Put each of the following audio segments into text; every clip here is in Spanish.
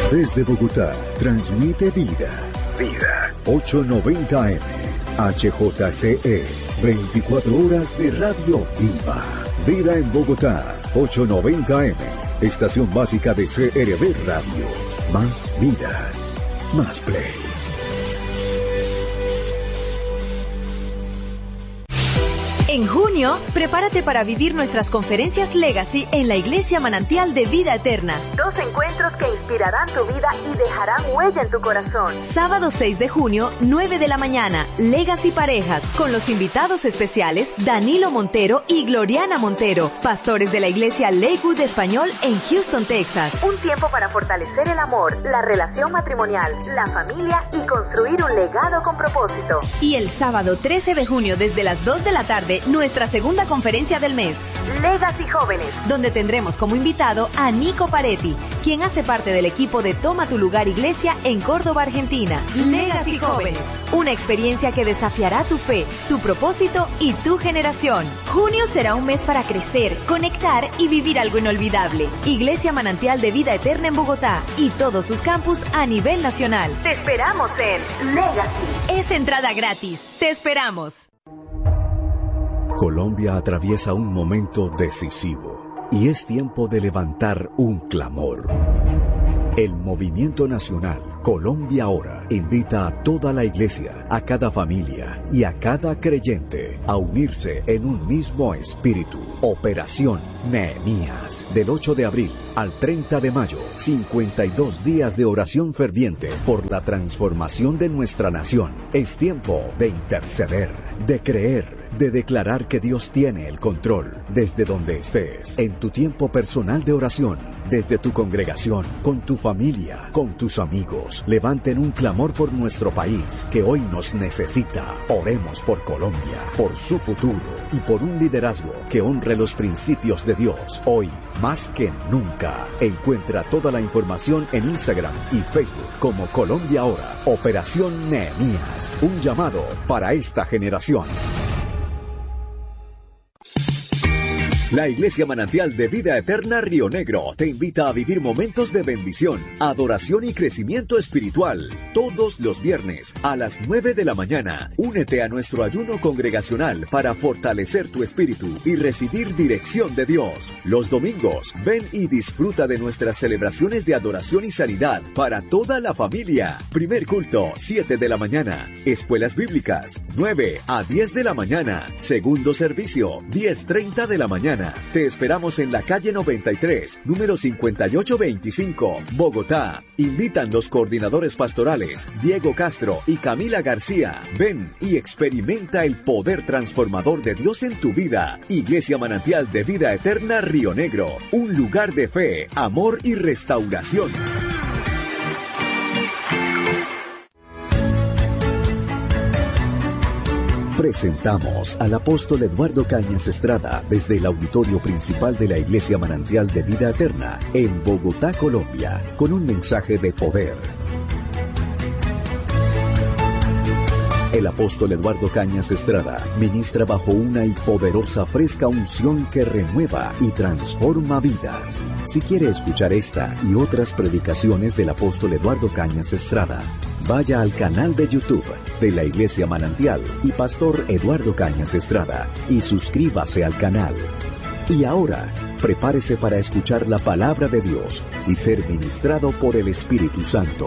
Desde Bogotá, transmite Vida. Vida. 890 AM. HJCE. 24 horas de radio viva. Vida en Bogotá. 890 AM. Estación básica de CRB Radio. Más vida. Más play. En junio, prepárate para vivir nuestras conferencias Legacy en la Iglesia Manantial de Vida Eterna. 2 encuentros que inspirarán tu vida y dejarán huella en tu corazón. Sábado 6 de junio, 9 de la mañana, Legacy Parejas, con los invitados especiales Danilo Montero y Gloriana Montero, pastores de la Iglesia Lakewood Español en Houston, Texas. Un tiempo para fortalecer el amor, la relación matrimonial, la familia y construir un legado con propósito. Y el sábado 13 de junio, desde las 2 de la tarde, nuestra segunda conferencia del mes, Legacy Jóvenes, donde tendremos como invitado a Nico Paretti, quien hace parte del equipo de Toma tu Lugar Iglesia en Córdoba, Argentina. Legacy Jóvenes, una experiencia que desafiará tu fe, tu propósito y tu generación. Junio será un mes para crecer, conectar y vivir algo inolvidable. Iglesia Manantial de Vida Eterna en Bogotá y todos sus campus a nivel nacional. Te esperamos en Legacy. Es entrada gratis. Te esperamos. Colombia atraviesa un momento decisivo y es tiempo de levantar un clamor. El Movimiento Nacional Colombia Ahora invita a toda la iglesia, a cada familia y a cada creyente a unirse en un mismo espíritu. Operación Nehemías, del 8 de abril al 30 de mayo, 52 días de oración ferviente por la transformación de nuestra nación. Es tiempo de interceder, de creer, de declarar que Dios tiene el control. Desde donde estés, en tu tiempo personal de oración, desde tu congregación, con tu familia, con tus amigos, levanten un clamor por nuestro país que hoy nos necesita. Oremos por Colombia, por su futuro y por un liderazgo que honre los principios de Dios. Hoy, más que nunca, encuentra toda la información en Instagram y Facebook como Colombia Ahora. Operación Nehemías, un llamado para esta generación. La Iglesia Manantial de Vida Eterna Río Negro te invita a vivir momentos de bendición, adoración y crecimiento espiritual todos los viernes a las 9 de la mañana. Únete a nuestro ayuno congregacional para fortalecer tu espíritu y recibir dirección de Dios. Los domingos, ven y disfruta de nuestras celebraciones de adoración y sanidad para toda la familia. Primer culto, 7 de la mañana. Escuelas bíblicas, 9 a 10 de la mañana. Segundo servicio, 10:30 de la mañana. Te esperamos en la calle 93, número 5825, Bogotá. Invitan los coordinadores pastorales Diego Castro y Camila García. Ven y experimenta el poder transformador de Dios en tu vida. Iglesia Manantial de Vida Eterna Río Negro, un lugar de fe, amor y restauración. Presentamos al apóstol Eduardo Cañas Estrada desde el auditorio principal de la Iglesia Manantial de Vida Eterna en Bogotá, Colombia, con un mensaje de poder. El apóstol Eduardo Cañas Estrada ministra bajo una y poderosa fresca unción que renueva y transforma vidas. Si quiere escuchar esta y otras predicaciones del apóstol Eduardo Cañas Estrada, vaya al canal de YouTube de la Iglesia Manantial y Pastor Eduardo Cañas Estrada y suscríbase al canal. Y ahora, prepárese para escuchar la palabra de Dios y ser ministrado por el Espíritu Santo.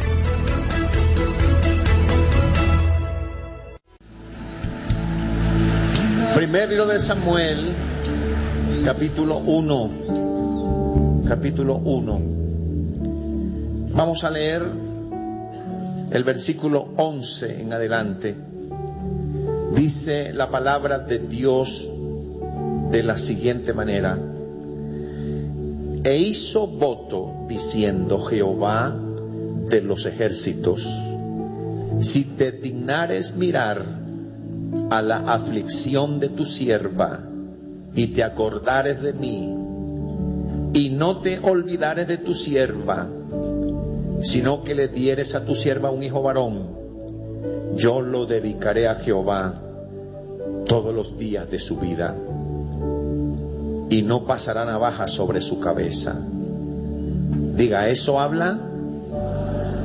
Primer libro de Samuel, capítulo 1. Vamos a leer el versículo 11 en adelante. Dice la palabra de Dios de la siguiente manera: e hizo voto diciendo Jehová de los ejércitos, si te dignares mirar a la aflicción de tu sierva y te acordares de mí y no te olvidares de tu sierva, sino que le dieres a tu sierva un hijo varón, yo lo dedicaré a Jehová todos los días de su vida, y no pasará navaja sobre su cabeza. Diga, eso habla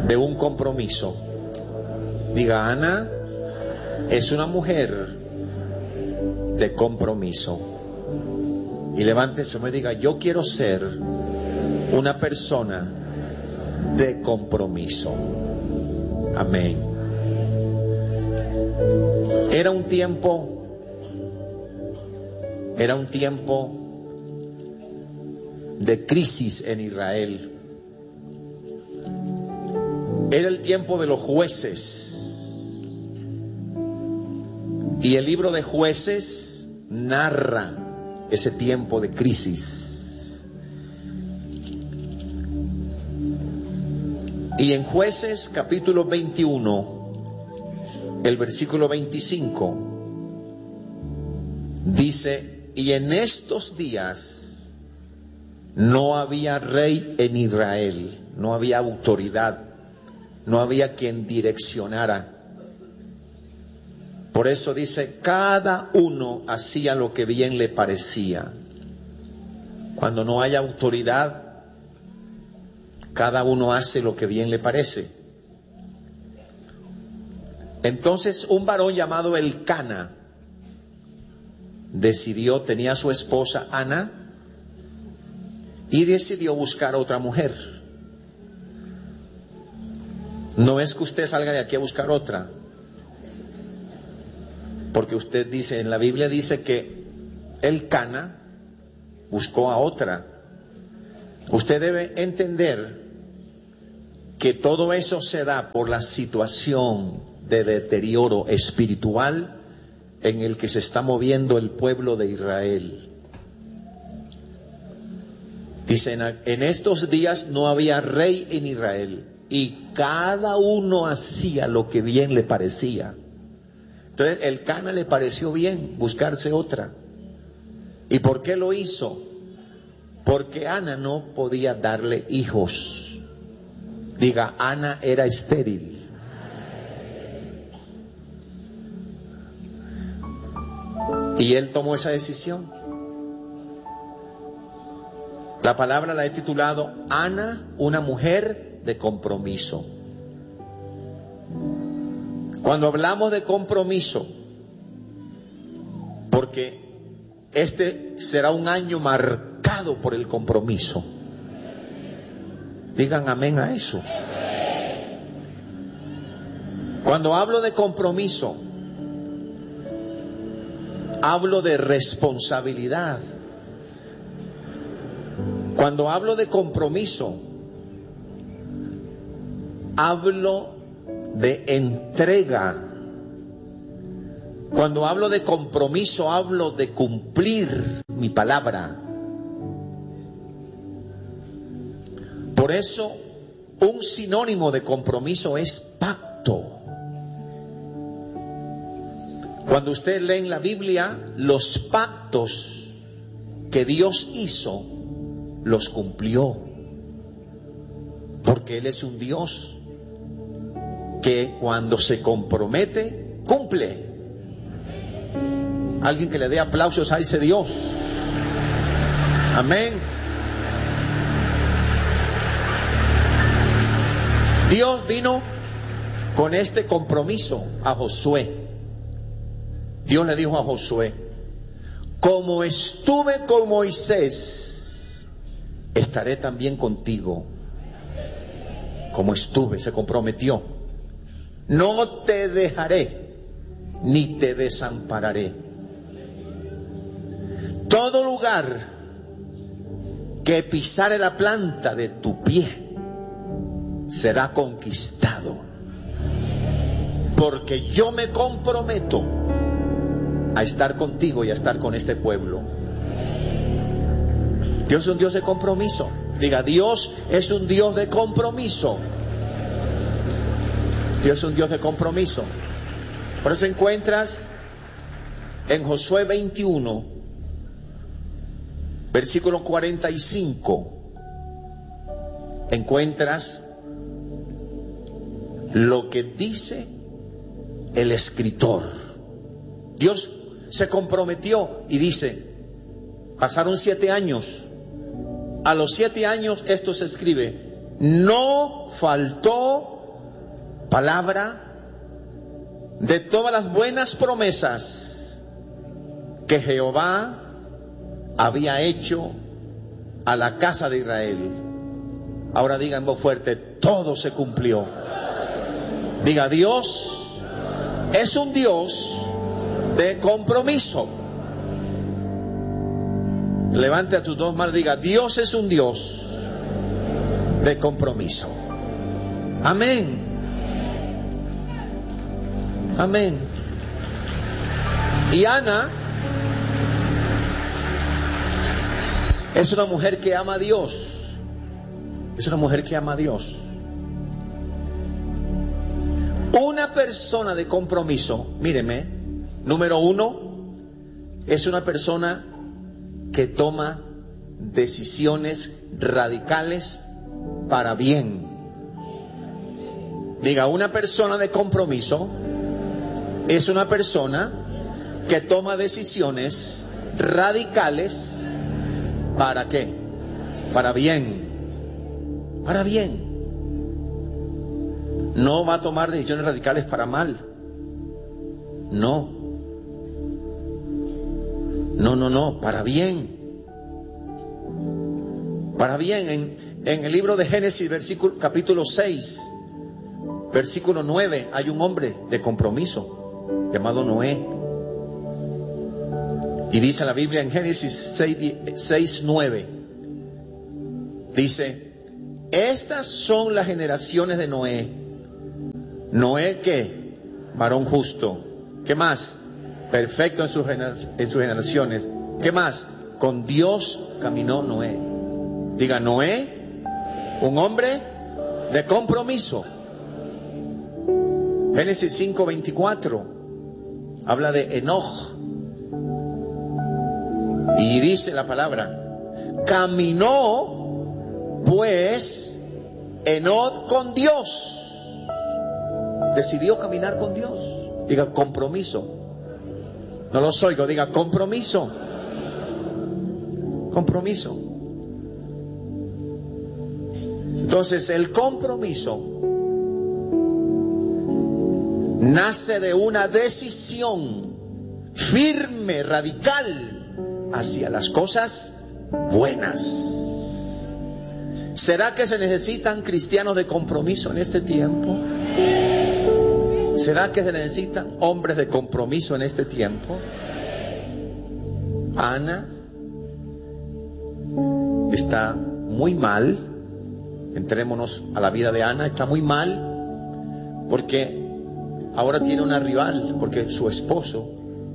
de un compromiso. Diga, Ana es una mujer de compromiso. Y levante su mano y diga, yo quiero ser una persona de compromiso. Amén. Era un tiempo de crisis en Israel. Era el tiempo de los jueces. Y el libro de Jueces narra ese tiempo de crisis. Y en Jueces capítulo 21, el versículo 25, dice, y en estos días no había rey en Israel, no había autoridad, no había quien direccionara. Por eso dice, cada uno hacía lo que bien le parecía. Cuando no hay autoridad, cada uno hace lo que bien le parece. Entonces un varón llamado Elcana tenía a su esposa Ana, y decidió buscar a otra mujer. No es que usted salga de aquí a buscar otra, porque usted dice, en la Biblia dice que Elcana buscó a otra. Usted debe entender que todo eso se da por la situación de deterioro espiritual en el que se está moviendo el pueblo de Israel. Dicen, en estos días no había rey en Israel y cada uno hacía lo que bien le parecía. Entonces Elcana le pareció bien buscarse otra. ¿Y por qué lo hizo? Porque Ana no podía darle hijos. Diga, Ana era estéril. Y él tomó esa decisión. La palabra la he titulado Ana, una mujer de compromiso. Cuando hablamos de compromiso, porque este será un año marcado por el compromiso. Digan amén a eso. Cuando hablo de compromiso, hablo de responsabilidad. Cuando hablo de compromiso, hablo de entrega. Cuando hablo de compromiso, hablo de cumplir mi palabra. Por eso, un sinónimo de compromiso es pacto. Cuando usted lee en la Biblia, los pactos que Dios hizo, los cumplió. Porque Él es un Dios que cuando se compromete, cumple. Alguien que le dé aplausos a ese Dios. Amén. Dios vino con este compromiso a Josué. Dios le dijo a Josué, como estuve con Moisés, estaré también contigo. Como estuve, se comprometió. No te dejaré, ni te desampararé. Todo lugar que pisare la planta de tu pie será conquistado, porque yo me comprometo a estar contigo y a estar con este pueblo. Dios es un Dios de compromiso. Diga, Dios es un Dios de compromiso. Dios es un Dios de compromiso. Por eso encuentras en Josué 21, versículo 45, encuentras lo que dice el escritor. Dios se comprometió y dice, pasaron 7 años. A los 7 años esto se escribe, no faltó palabra de todas las buenas promesas que Jehová había hecho a la casa de Israel. Ahora diga en voz fuerte: todo se cumplió. Diga: Dios es un Dios de compromiso. Levante a tus dos manos, diga: Dios es un Dios de compromiso. Amén. Amén. Y Ana es una mujer que ama a Dios. Es una mujer que ama a Dios. Una persona de compromiso, míreme, número uno, es una persona que toma decisiones radicales para bien. Diga: una persona de compromiso es una persona que toma decisiones radicales. ¿Para qué? Para bien. Para bien. No va a tomar decisiones radicales para mal. No. No, para bien. Para bien. En el libro de Génesis, capítulo 6, versículo 9, hay un hombre de compromiso llamado Noé. Y dice la Biblia en Génesis 6:9, dice: estas son las generaciones de Noé. Noé, ¿qué? Varón justo. ¿Qué más? Perfecto en sus generaciones. ¿Qué más? Con Dios caminó Noé. Diga: Noé, un hombre de compromiso. Génesis 5:24 habla de Enoch. Y dice la palabra: caminó pues Enoch con Dios. Decidió caminar con Dios. Diga: compromiso. No los oigo. Diga: compromiso. Compromiso. Entonces, el compromiso nace de una decisión firme, radical, hacia las cosas buenas. ¿Será que se necesitan cristianos de compromiso en este tiempo? ¿Será que se necesitan hombres de compromiso en este tiempo? Ana está muy mal. Entrémonos a la vida de Ana. Está muy mal porque ahora tiene una rival, porque su esposo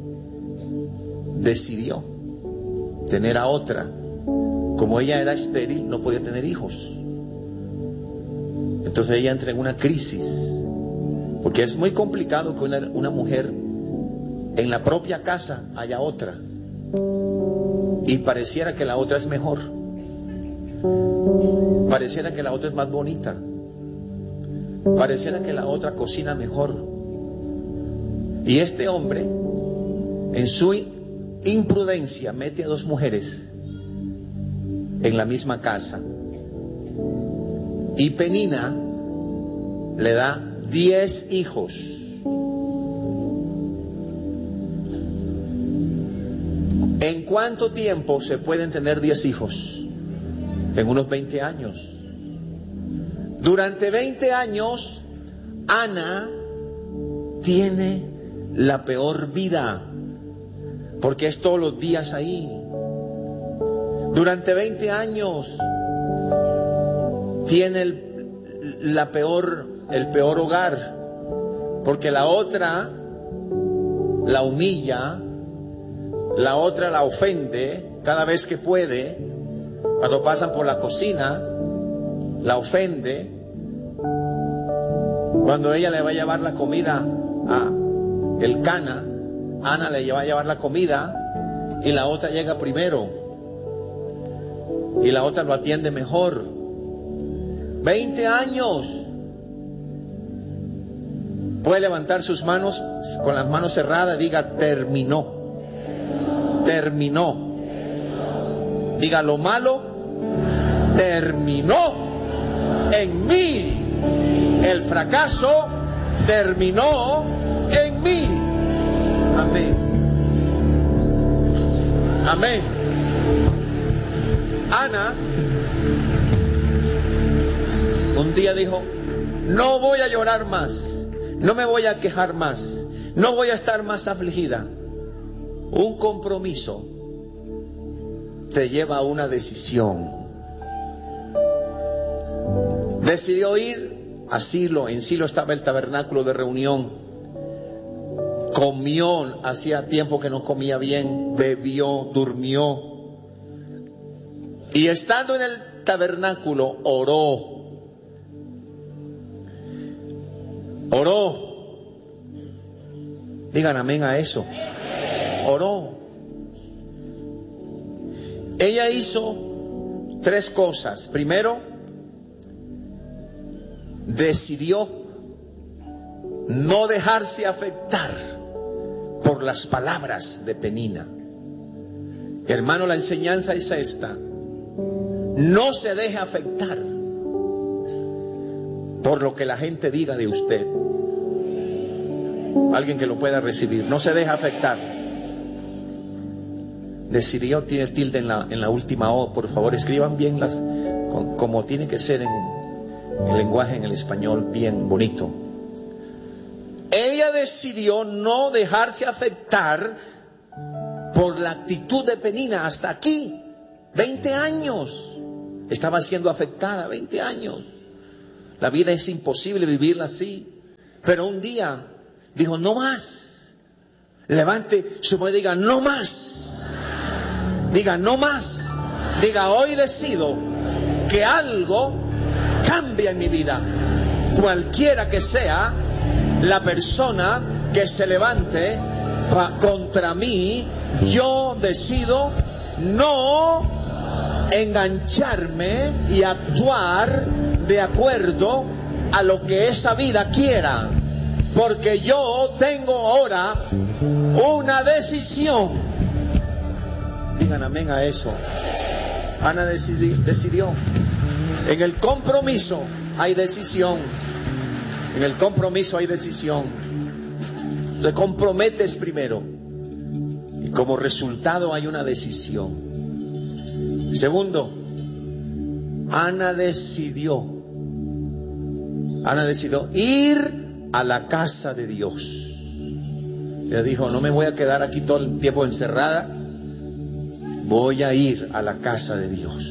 decidió tener a otra. Como ella era estéril, no podía tener hijos. Entonces ella entra en una crisis, porque es muy complicado que una mujer en la propia casa haya otra y pareciera que la otra es mejor, pareciera que la otra es más bonita, pareciera que la otra cocina mejor. Y este hombre, en su imprudencia, mete a dos mujeres en la misma casa, y Penina le da 10 hijos. ¿En cuánto tiempo se pueden tener 10 hijos? En unos 20 años. Durante 20 años Ana tiene la peor vida, porque es todos los días ahí. Durante 20 años tiene el peor hogar, porque la otra la humilla, la otra la ofende cada vez que puede. Cuando pasan por la cocina, la ofende. Cuando ella le va a llevar la comida a Elcana, Ana le va a llevar la comida y la otra llega primero y la otra lo atiende mejor. 20 años. Puede levantar sus manos con las manos cerradas y diga: terminó. Terminó. Diga: lo malo terminó en mí. El fracaso terminó en mí. Amén. Amén. Ana un día dijo: no voy a llorar más, no me voy a quejar más, no voy a estar más afligida. Un compromiso te lleva a una decisión. Decidió ir a Silo. En Silo estaba el tabernáculo de reunión. Comió, hacía tiempo que no comía bien, bebió, durmió. Y estando en el tabernáculo, oró. Digan amén a eso. Oró. Ella hizo 3 cosas. Primero, decidió no dejarse afectar por las palabras de Penina. Hermano, la enseñanza es esta: no se deje afectar por lo que la gente diga de usted. Alguien que lo pueda recibir. No se deje afectar. Decidió, tiene el tilde en la última O. Por favor, escriban bien las como tiene que ser en el lenguaje, en el español, bien bonito. Ella decidió no dejarse afectar por la actitud de Penina. Hasta aquí, 20 años estaba siendo afectada, 20 años. La vida es imposible vivirla así. Pero un día dijo: no más. Levante su mano y diga: no más. Diga: no más. Diga: hoy decido que algo cambia en mi vida. Cualquiera que sea la persona que se levante contra mí, yo decido no engancharme y actuar de acuerdo a lo que esa vida quiera, porque yo tengo ahora una decisión. Digan amén a eso. Ana decidió. En el compromiso hay decisión. En el compromiso hay decisión. Te comprometes primero y como resultado hay una decisión. Segundo, Ana decidió ir a la casa de Dios. Ella dijo: no me voy a quedar aquí todo el tiempo encerrada, voy a ir a la casa de Dios.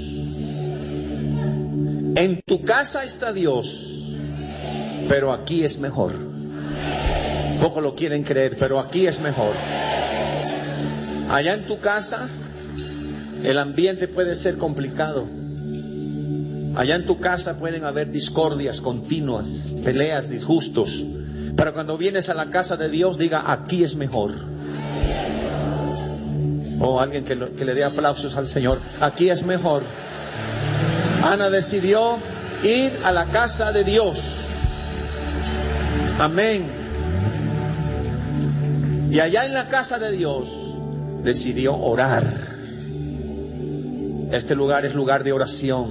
En tu casa está Dios, pero aquí es mejor. Pocos lo quieren creer, pero aquí es mejor. Allá en tu casa el ambiente puede ser complicado. Allá en tu casa pueden haber discordias continuas, peleas, disgustos. Pero cuando vienes a la casa de Dios, diga: aquí es mejor. O alguien que le dé aplausos al Señor. Aquí es mejor. Ana decidió ir a la casa de Dios. Amén. Y allá en la casa de Dios decidió orar. Este lugar es lugar de oración.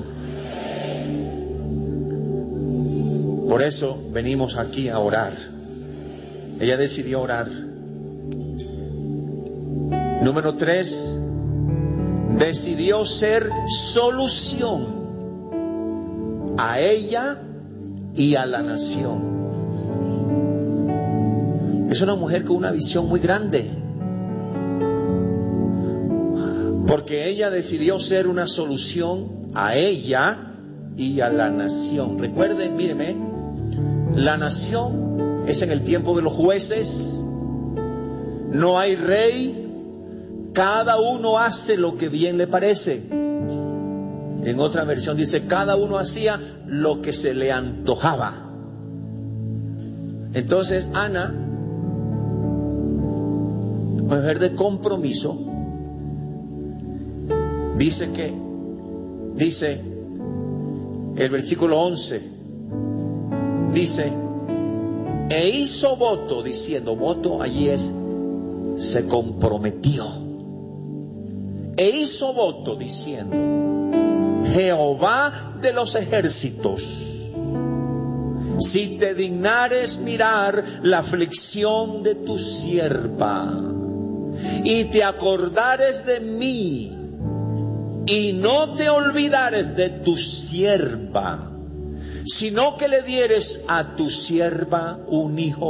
Por eso venimos aquí a orar. Ella decidió orar. Número 3, decidió ser solución a ella y a la nación. Es una mujer con una visión muy grande, porque ella decidió ser una solución a ella y a la nación. Recuerden, míreme, la nación es en el tiempo de los jueces. No hay rey, cada uno hace lo que bien le parece. En otra versión dice: cada uno hacía lo que se le antojaba. Entonces Ana, mujer de compromiso, dice el versículo 11, dice: e hizo voto, diciendo, voto allí es, se comprometió. E hizo voto diciendo: Jehová de los ejércitos, si te dignares mirar la aflicción de tu sierva, y te acordares de mí, y no te olvidares de tu sierva, sino que le dieres a tu sierva un hijo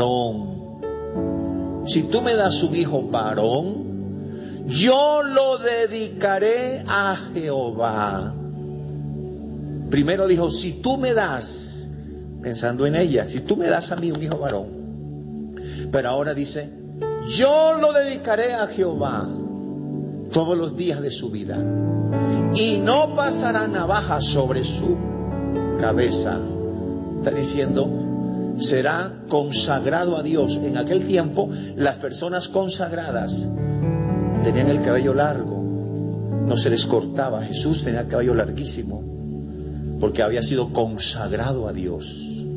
varón. Si tú me das un hijo varón, yo lo dedicaré a Jehová. Primero dijo, si tú me das, pensando en ella, si tú me das a mí un hijo varón. Pero ahora dice, yo lo dedicaré a Jehová todos los días de su vida, y no pasará navaja sobre su cabeza. Está diciendo, será consagrado a Dios. En aquel tiempo, las personas consagradas tenían el cabello largo, no se les cortaba. Jesús tenía el cabello larguísimo, porque había sido consagrado a Dios.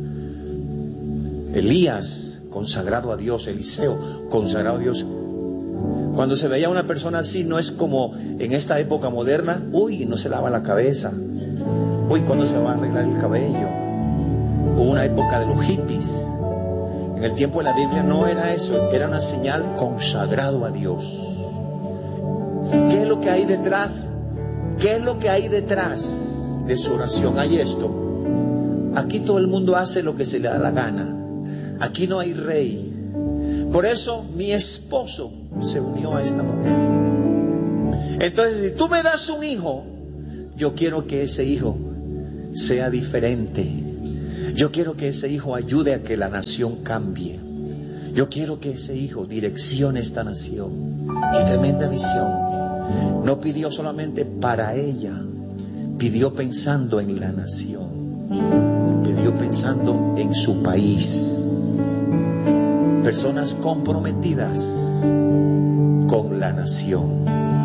Elías, consagrado a Dios. Eliseo, consagrado a Dios. Cuando se veía una persona así, no es como en esta época moderna, uy, no se lava la cabeza, uy, ¿cuándo se va a arreglar el cabello? Hubo una época de los hippies. En el tiempo de la Biblia no era eso, era una señal, consagrado a Dios. ¿Qué es lo que hay detrás? ¿Qué es lo que hay detrás de su oración? Hay esto. Aquí todo el mundo hace lo que se le da la gana. Aquí no hay rey. Por eso mi esposo se unió a esta mujer. Entonces, si tú me das un hijo, yo quiero que ese hijo sea diferente. Yo quiero que ese hijo ayude a que la nación cambie. Yo quiero que ese hijo direccione esta nación. Qué tremenda visión. No pidió solamente para ella, pidió pensando en la nación, pidió pensando en su país. Personas comprometidas con la nación.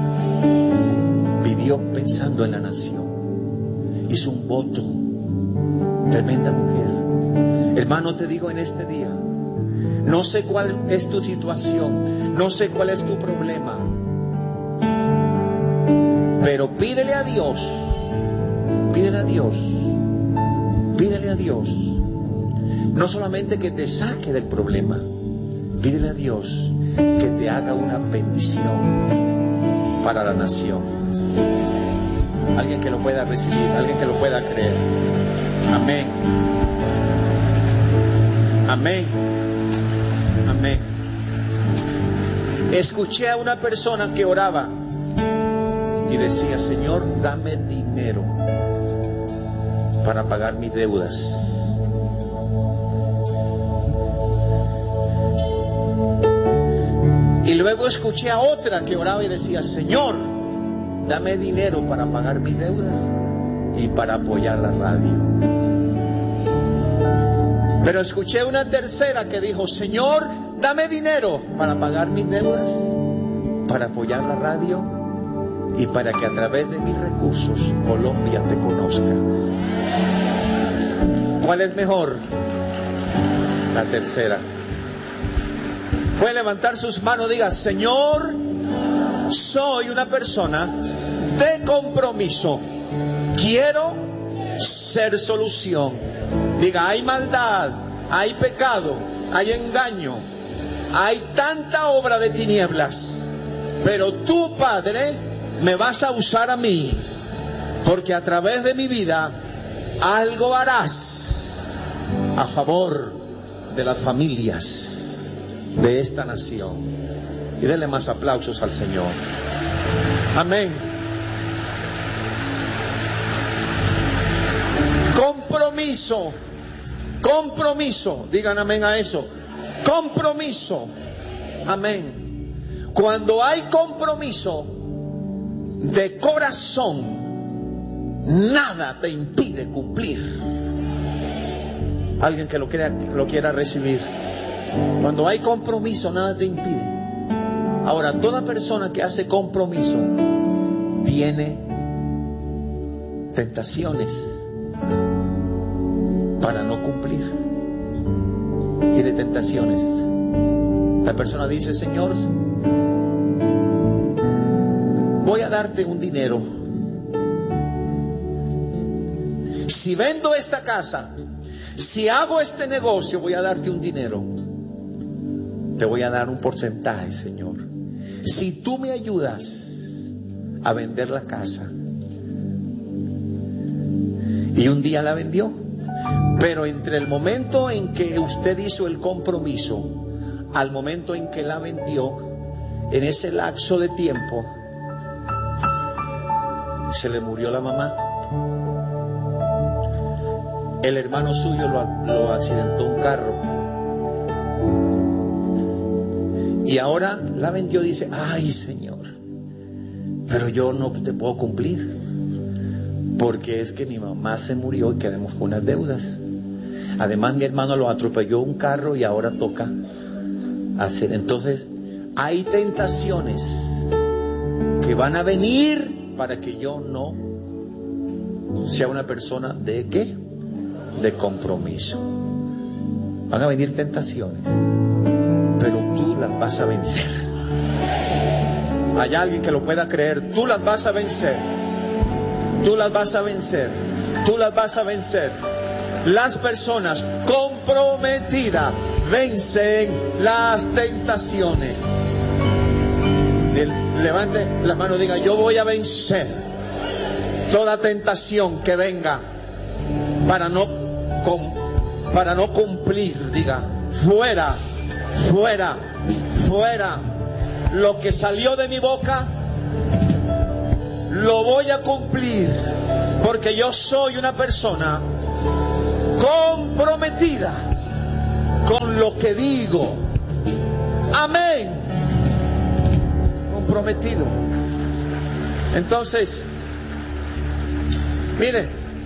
Pidió pensando en la nación. Hizo un voto. Tremenda mujer. Hermano, te digo en este día, no sé cuál es tu situación, no sé cuál es tu problema, pero pídele a Dios, pídele a Dios, pídele a Dios, no solamente que te saque del problema, pídele a Dios que te haga una bendición para la nación. Alguien que lo pueda recibir, alguien que lo pueda creer. Amén. Amén. Amén. Escuché a una persona que oraba y decía, Señor, dame dinero para pagar mis deudas. Y luego escuché a otra que oraba y decía, Señor, dame dinero para pagar mis deudas y para apoyar la radio. Pero escuché una tercera que dijo, Señor, dame dinero para pagar mis deudas, para apoyar la radio y para que a través de mis recursos Colombia te conozca. ¿Cuál es mejor? La tercera. Puede levantar sus manos, diga, Señor, soy una persona de compromiso. Quiero ser solución. Diga, hay maldad, hay pecado, hay engaño, hay tanta obra de tinieblas, pero tú, Padre, me vas a usar a mí, porque a través de mi vida algo harás a favor de las familias de esta nación. Y denle más aplausos al Señor. Amén. Compromiso. Compromiso. Digan amén a eso. Compromiso. Amén. Cuando hay compromiso de corazón, nada te impide cumplir. Alguien que lo quiera recibir. Cuando hay compromiso, nada te impide. Ahora, toda persona que hace compromiso tiene tentaciones para no cumplir. Tiene tentaciones. La persona dice, Señor, voy a darte un dinero. Si vendo esta casa, si hago este negocio voy a darte un dinero, te voy a dar un porcentaje, Señor. Si tú me ayudas a vender la casa. Y un día la vendió. Pero entre el momento en que usted hizo el compromiso al momento en que la vendió, en ese lapso de tiempo, se le murió la mamá. El hermano suyo lo accidentó un carro. Y ahora la vendió, dice, ay Señor, pero yo no te puedo cumplir, porque es que mi mamá se murió y quedamos con unas deudas. Además mi hermano lo atropelló un carro y ahora toca hacer. Entonces hay tentaciones que van a venir para que yo no sea una persona de ¿qué? De compromiso. Van a venir tentaciones, pero tú las vas a vencer. Hay alguien que lo pueda creer. Tú las vas a vencer. Tú las vas a vencer. Tú las vas a vencer. Las personas comprometidas vencen las tentaciones. Levante la mano y diga, yo voy a vencer toda tentación que venga para no cumplir. Diga, fuera, fuera, fuera. Lo que salió de mi boca lo voy a cumplir, porque yo soy una persona comprometida con lo que digo. Amén. Comprometido. Entonces, mire,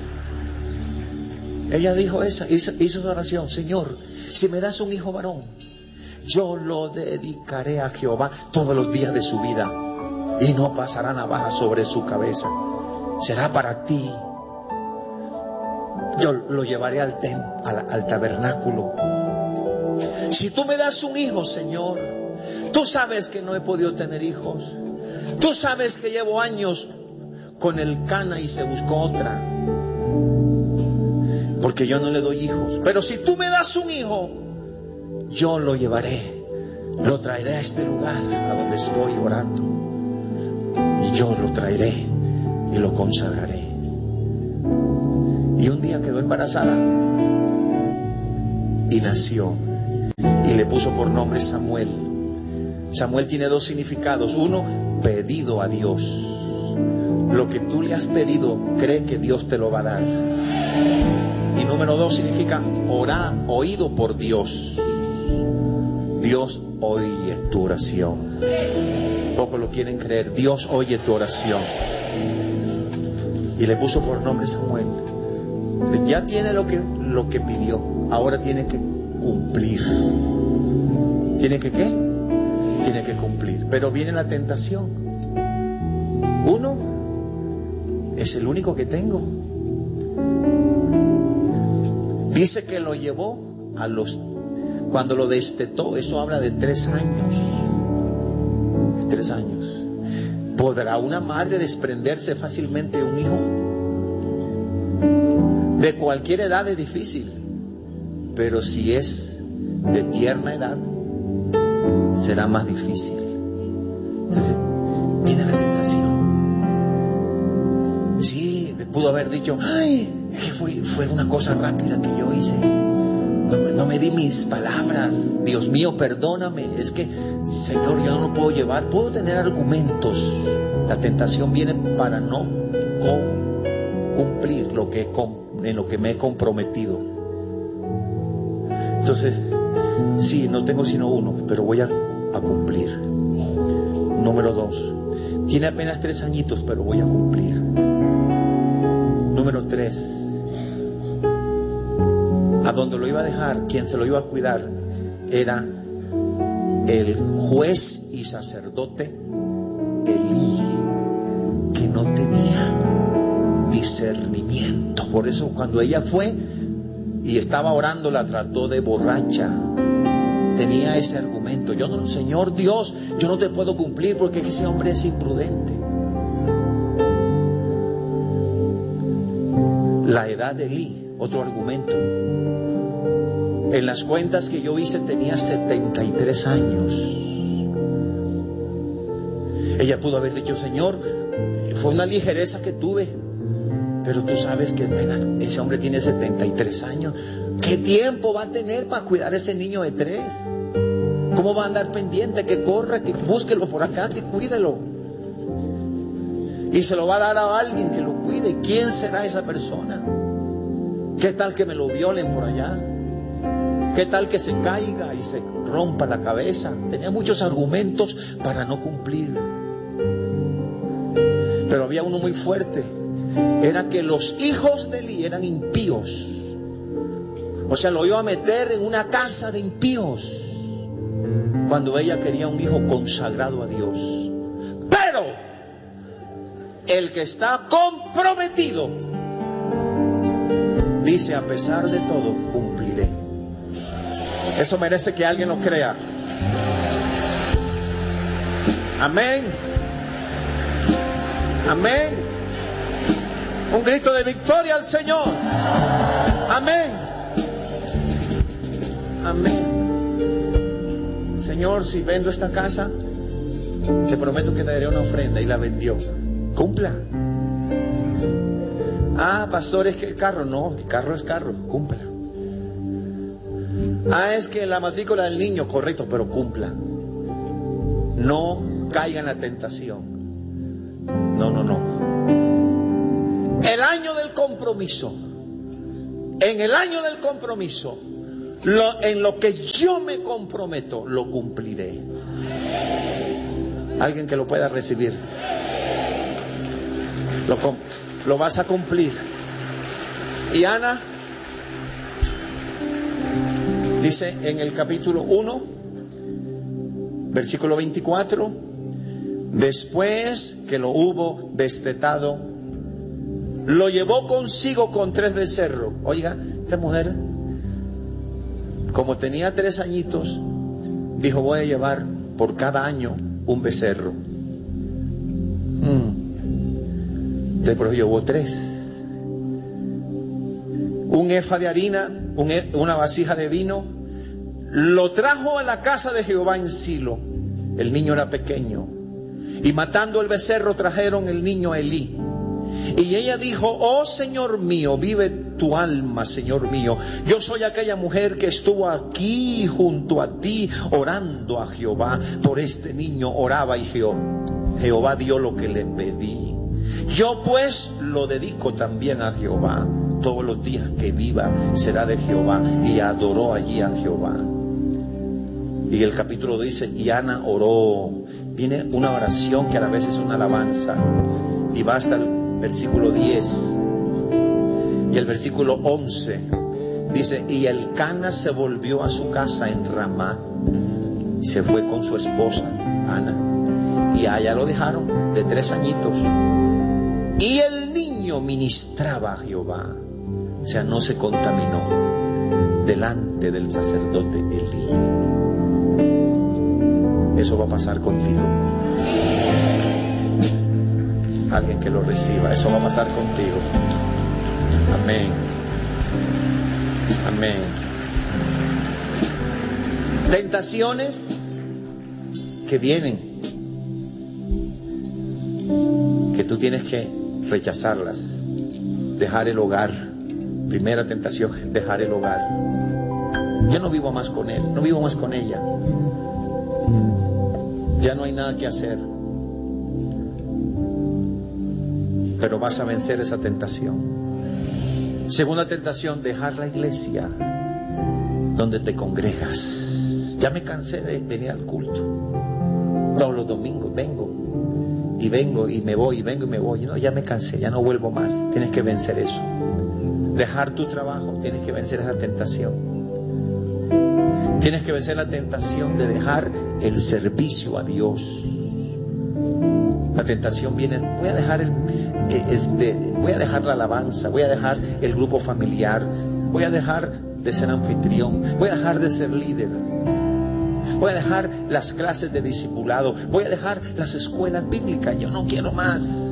ella dijo hizo esa oración: Señor, si me das un hijo varón, yo lo dedicaré a Jehová todos los días de su vida, y no pasará navaja sobre su cabeza. Será para ti. Yo lo llevaré al tabernáculo. Si tú me das un hijo, Señor, tú sabes que no he podido tener hijos. Tú sabes que llevo años con el Cana y se buscó otra, porque yo no le doy hijos. Pero si tú me das un hijo, yo lo llevaré, lo traeré a este lugar a donde estoy orando, y yo lo traeré y lo consagraré. Y un día quedó embarazada y nació, y le puso por nombre Samuel. Samuel tiene dos significados. Uno, pedido a Dios. Lo que tú le has pedido, cree que Dios te lo va a dar. Y número dos, significa oído por Dios. Dios oye tu oración. Pocos lo quieren creer. Dios oye tu oración. Y le puso por nombre Samuel. Ya tiene lo que pidió. Ahora tiene que cumplir. ¿Tiene que qué? Tiene que cumplir. Pero viene la tentación. Uno, es el único que tengo. Dice que lo llevó cuando lo destetó. Eso habla de 3 años. De 3 años. ¿Podrá una madre desprenderse fácilmente de un hijo? De cualquier edad es difícil, pero si es de tierna edad, será más difícil. Entonces, viene la tentación. Sí, pudo haber dicho, ay, fue una cosa rápida que yo hice. No me di mis palabras. Dios mío, perdóname. Es que, Señor, yo no lo puedo llevar. Puedo tener argumentos. La tentación viene para no cumplir en lo que me he comprometido. Entonces, sí, no tengo sino uno, pero voy a cumplir. Número 2, tiene apenas 3 añitos, pero voy a cumplir. Número 3, a donde lo iba a dejar, quien se lo iba a cuidar, era el juez y sacerdote Elí, que no tenía discernimiento. Por eso cuando ella fue y estaba orando, la trató de borracha. Tenía ese argumento: Señor Dios, yo no te puedo cumplir porque ese hombre es imprudente. La edad de Elí, otro argumento. En las cuentas que yo hice tenía 73 años. Ella pudo haber dicho: Señor, fue una ligereza que tuve, pero tú sabes que ese hombre tiene 73 años. ¿Qué tiempo va a tener para cuidar a ese niño de 3? ¿Cómo va a andar pendiente? Que corra, que búsquelo por acá, que cuídelo. Y se lo va a dar a alguien que lo cuide. ¿Quién será esa persona? ¿Qué tal que me lo violen por allá? ¿Qué tal que se caiga y se rompa la cabeza? Tenía muchos argumentos para no cumplir. Pero había uno muy fuerte. Era que los hijos de Eli eran impíos. O sea, lo iba a meter en una casa de impíos, cuando ella quería un hijo consagrado a Dios. Pero el que está comprometido dice: a pesar de todo, cumpliré. Eso merece que alguien lo crea. Amén. Amén. Un grito de victoria al Señor. Amén. Amén. Señor, si vendo esta casa, te prometo que te daré una ofrenda. Y la vendió. Cumpla. Ah, pastor, es que el carro. No, el carro es carro. Cumpla. Ah, es que la matrícula del niño. Correcto, pero cumpla. No caiga en la tentación. No. El año del compromiso. En el año del compromiso, en lo que yo me comprometo, lo cumpliré. Alguien que lo pueda recibir. Lo vas a cumplir. Y Ana dice en el capítulo 1, versículo 24: después que lo hubo destetado, lo llevó consigo con 3 becerros. Oiga, esta mujer, como tenía 3 añitos, dijo: voy a llevar por cada año un becerro. Pero llevó 3. Un efa de harina, una vasija de vino. Lo trajo a la casa de Jehová en Silo. El niño era pequeño. Y matando el becerro, trajeron el niño a Elí. Y ella dijo: oh Señor mío, vive tu alma, Señor mío. Yo soy aquella mujer que estuvo aquí junto a ti orando a Jehová. Por este niño oraba y Jehová dio lo que le pedí. Yo pues lo dedico también a Jehová. Todos los días que viva será de Jehová. Y adoró allí a Jehová. Y el capítulo dice: y Ana oró. Viene una oración que a la vez es una alabanza. Y va hasta el versículo 10. Y el versículo 11 dice: y Elcana se volvió a su casa en Ramá y se fue con su esposa Ana. Y allá lo dejaron de 3 añitos. Y el niño ministraba a Jehová. O sea, no se contaminó delante del sacerdote Elí. Eso va a pasar contigo. Alguien que lo reciba. Eso va a pasar contigo. Amén. Amén. Tentaciones que vienen, que tú tienes que rechazarlas. Dejar el hogar. Primera tentación, dejar el hogar. Yo no vivo más con él, no vivo más con ella. Ya no hay nada que hacer. Pero vas a vencer esa tentación. Segunda tentación, dejar la iglesia donde te congregas. Ya me cansé de venir al culto. Todos los domingos vengo y me voy, y vengo y me voy. No, ya me cansé, ya no vuelvo más. Tienes que vencer eso. Dejar tu trabajo, tienes que vencer esa tentación. Tienes que vencer la tentación de dejar el servicio a Dios. La tentación viene: voy a dejar la alabanza, voy a dejar el grupo familiar, voy a dejar de ser anfitrión, voy a dejar de ser líder, voy a dejar las clases de discipulado, voy a dejar las escuelas bíblicas. Yo no quiero más.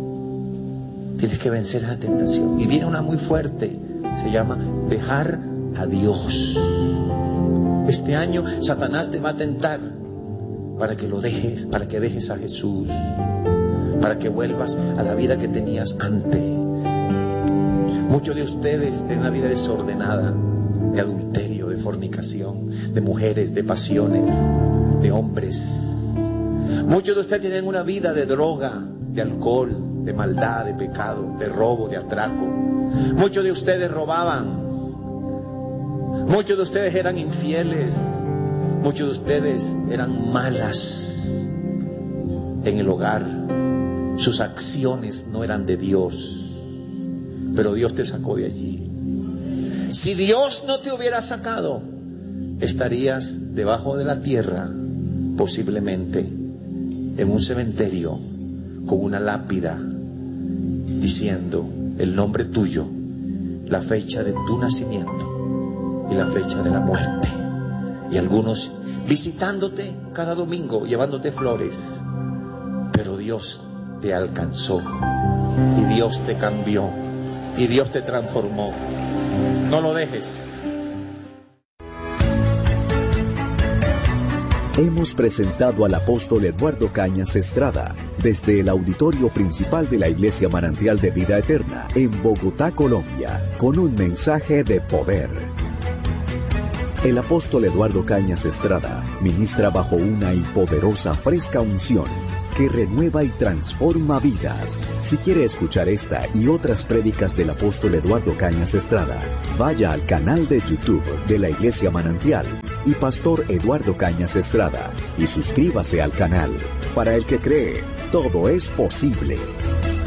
Tienes que vencer esa tentación. Y viene una muy fuerte, se llama dejar a Dios. Este año Satanás te va a tentar para que lo dejes, para que dejes a Jesús, para que vuelvas a la vida que tenías antes. Muchos de ustedes tienen una vida desordenada, de adulterio, de fornicación, de mujeres, de pasiones, de hombres. Muchos de ustedes tienen una vida de droga, de alcohol, de maldad, de pecado, de robo, de atraco. Muchos de ustedes robaban. Muchos de ustedes eran infieles. Muchos de ustedes eran malas en el hogar. Sus acciones no eran de Dios, pero Dios te sacó de allí. Si Dios no te hubiera sacado, estarías debajo de la tierra, posiblemente en un cementerio con una lápida diciendo el nombre tuyo, la fecha de tu nacimiento y la fecha de la muerte. Y algunos visitándote cada domingo, llevándote flores. Pero Dios te alcanzó y Dios te cambió y Dios te transformó. No lo dejes. Hemos presentado al apóstol Eduardo Cañas Estrada desde el auditorio principal de la Iglesia Manantial de Vida Eterna en Bogotá, Colombia, con un mensaje de poder. El apóstol Eduardo Cañas Estrada ministra bajo una y poderosa fresca unción que renueva y transforma vidas. Si quiere escuchar esta y otras prédicas del apóstol Eduardo Cañas Estrada, vaya al canal de YouTube de la Iglesia Manantial y Pastor Eduardo Cañas Estrada y suscríbase al canal. Para el que cree, todo es posible.